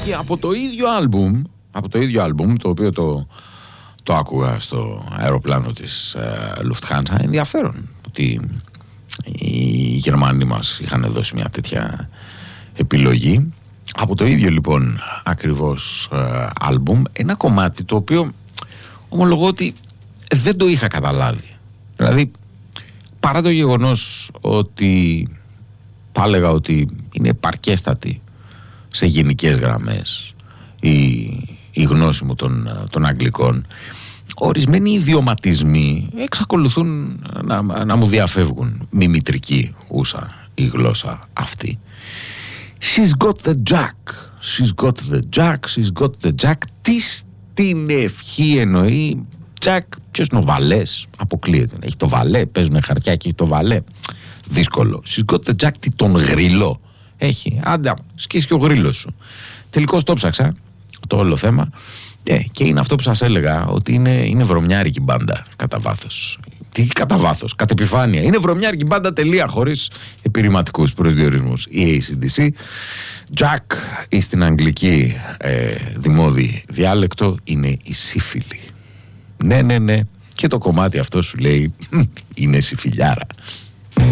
Και από το ίδιο άλμπουμ, το οποίο το άκουγα στο αεροπλάνο της Lufthansa, ενδιαφέρον ότι οι Γερμανοί μας είχαν δώσει μια τέτοια επιλογή. Από το ίδιο λοιπόν ακριβώς άλμπουμ, ένα κομμάτι το οποίο ομολογώ ότι δεν το είχα καταλάβει. Δηλαδή, παρά το γεγονός ότι θα έλεγα ότι είναι επαρκέστατη σε γενικές γραμμές η γνώση μου των αγγλικών, ορισμένοι ιδιωματισμοί εξακολουθούν να μου διαφεύγουν. Μιμητρική ούσα η γλώσσα αυτή. She's got the jack. She's got the jack. She's got the jack. Τι στην ευχή εννοεί? Jack, ποιος είναι ο Βαλές? Αποκλείεται. Έχει το Βαλέ, παίζουν χαρτιά και έχει το Βαλέ. Δύσκολο. She's got the jack, τι τον γρυλό έχει? Άντα, σκίσει και ο γρύλος σου. Τελικώς το ψάξα το όλο θέμα και είναι αυτό που σας έλεγα, ότι είναι βρωμιάρικη μπάντα κατά βάθος. Τι κατά βάθος, κατ' επιφάνεια. Είναι βρωμιάρικη μπάντα, τελεία, χωρίς επιρρηματικούς προσδιορισμούς. Η AC/DC, Jack, ή στην αγγλική δημόδη διάλεκτο είναι η σύφυλη. Ναι. Και το κομμάτι αυτό σου λέει είναι συμφιλιάρα.